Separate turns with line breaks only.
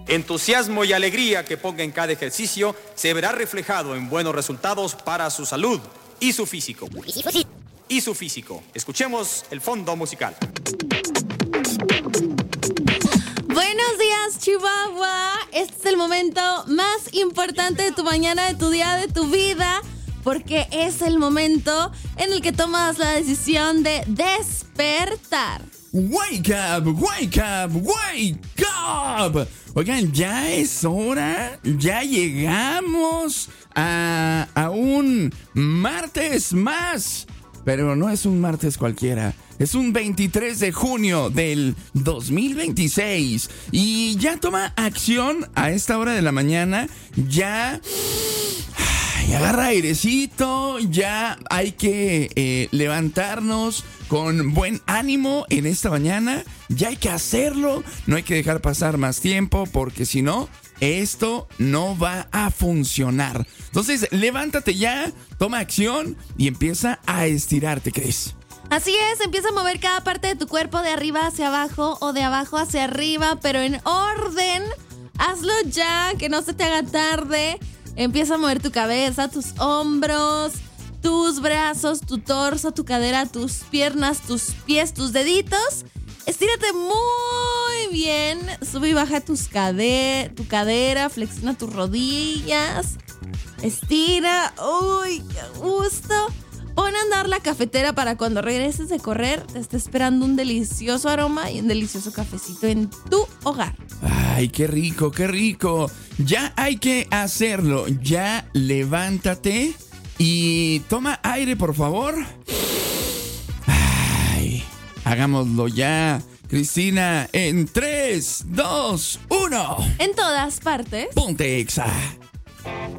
entusiasmo y alegría que ponga en cada ejercicio se verá reflejado en buenos resultados para su salud y su físico. Escuchemos el fondo musical.
Buenos días, Chihuahua. Este es el momento más importante de tu mañana, de tu día, de tu vida, porque es el momento en el que tomas la decisión de despertar.
Wake up, wake up, wake up. Oigan, ya es hora, ya llegamos a un martes más. Pero no es un martes cualquiera, es un 23 de junio del 2026. Y ya toma acción a esta hora de la mañana, ya agarra airecito, ya hay que levantarnos con buen ánimo en esta mañana. Ya hay que hacerlo, no hay que dejar pasar más tiempo porque si no, esto no va a funcionar. Entonces, levántate ya, toma acción y empieza a estirarte, Cris.
Así es, empieza a mover cada parte de tu cuerpo de arriba hacia abajo o de abajo hacia arriba, pero en orden. Hazlo ya, que no se te haga tarde. Empieza a mover tu cabeza, tus hombros, tus brazos, tu torso, tu cadera, tus piernas, tus pies, tus deditos. Estírate muy bien. Sube y baja tu cadera, flexiona tus rodillas. Estira. Uy, qué gusto. Pon a andar la cafetera para cuando regreses de correr te esté esperando un delicioso aroma y un delicioso cafecito en tu hogar.
Ay, qué rico, qué rico. Ya hay que hacerlo. Ya levántate y toma aire, por favor. Ay, hagámoslo ya. Cristina, en 3, 2, 1.
En todas partes.
Ponte Exa.